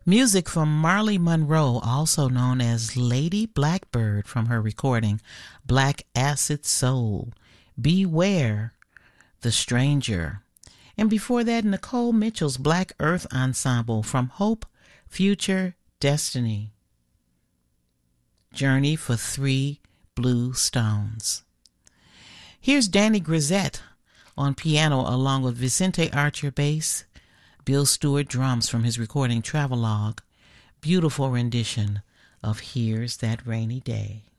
Music from Marley Monroe, also known as Lady Blackbird, from her recording Black Acid Soul, Beware the Stranger. And before that, Nicole Mitchell's Black Earth Ensemble from Hope, Future, Destiny. Journey for Three Blue Stones. Here's Danny Grisette on piano along with Vicente Archer bass, Bill Stewart drums from his recording Travelogue. Beautiful rendition of Here's That Rainy Day.